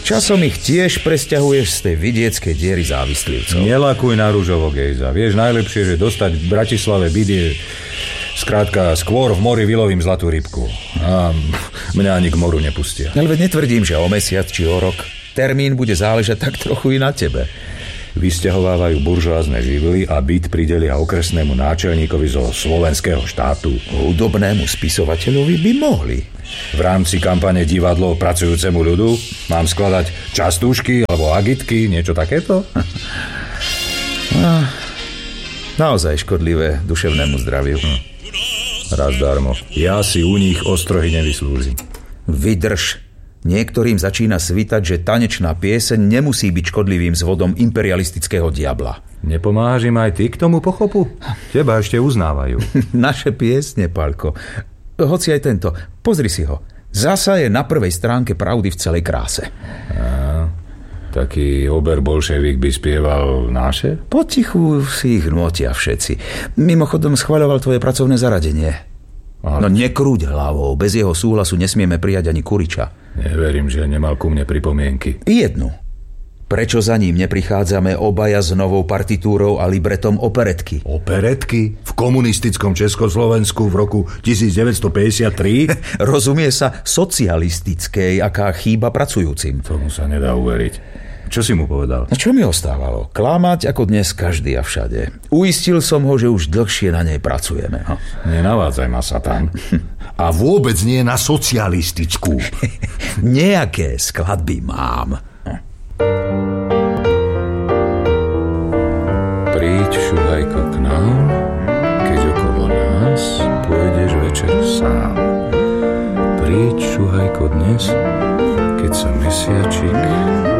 Časom ich tiež presťahuješ z tej vidieckej diery závislivcov. Nelakuj na rúžovo, Gejza. Vieš najlepšie, že dostať v Bratislave byt je skrátka skôr v mori vylovím zlatú rybku. A mňa ani k moru nepustia. Ale veď netvrdím, že o mesiac či o rok. Termín bude záležať tak trochu i na tebe. Vysťahovávajú buržoázne živly a byt pridelia okresnému náčelníkovi zo slovenského štátu. Hudobnému spisovateľovi by mohli. V rámci kampane Divadlo pracujúcemu ľudu mám skladať častúšky alebo agitky, niečo takéto? Naozaj škodlivé duševnému zdraviu. Raz darmo. Ja si u nich ostrohy nevyslúžim. Vydrž. Niektorým začína svitať, že tanečná pieseň nemusí byť škodlivým zvodom imperialistického diabla. Nepomáhaš im aj ty k tomu pochopu? Teba ešte uznávajú. Naše piesne, Paľko. Hoci aj tento. Pozri si ho. Zasa je na prvej stránke Pravdy v celej kráse. Taký oberbolševik by spieval naše? Potichu si ich hmotia všetci. Mimochodom schvaľoval tvoje pracovné zaradenie. No nekrúď hlavou. Bez jeho súhlasu nesmieme prijať ani Kuriča. Neverím, že nemal ku mne pripomienky. Jednu. Prečo za ním neprichádzame obaja s novou partitúrou a libretom operetky? Operetky? V komunistickom Československu v roku 1953? Rozumie sa socialistickej, aká chýba pracujúcim. Tomu sa nedá uveriť. Čo si mu povedal? A čo mi ostávalo? Klamať ako dnes každý a všade. Uistil som ho, že už dlhšie na nej pracujeme. Nenavádzaj ma, Satan. A vôbec nie na socialistickú. Nejaké skladby mám. Príď, šuhajko, k nám, keď okolo nás pôjdeš večer sám. Príď, šuhajko, dnes, keď sa mesiačik